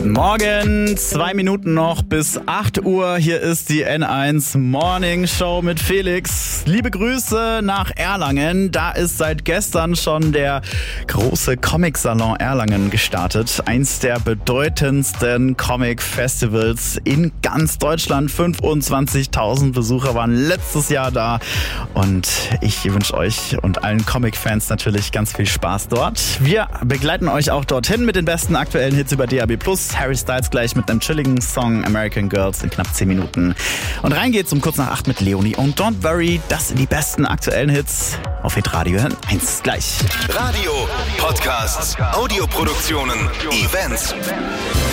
Guten Morgen, 2 Minuten noch bis 8 Uhr. Hier ist die N1 Morning Show mit Felix. Liebe Grüße nach Erlangen. Da ist seit gestern schon der große Comic-Salon Erlangen gestartet. Eins der bedeutendsten Comic-Festivals in ganz Deutschland. 25.000 Besucher waren letztes Jahr da. Und ich wünsche euch und allen Comic-Fans natürlich ganz viel Spaß dort. Wir begleiten euch auch dorthin mit den besten aktuellen Hits über DAB+. Harry Styles gleich mit einem chilligen Song American Girls in knapp 10 Minuten. Und rein geht's um kurz nach 8 mit Leonie und Don't Worry. Das sind die besten aktuellen Hits auf Hitradio 1 gleich. Radio, Podcasts, Audioproduktionen, Events.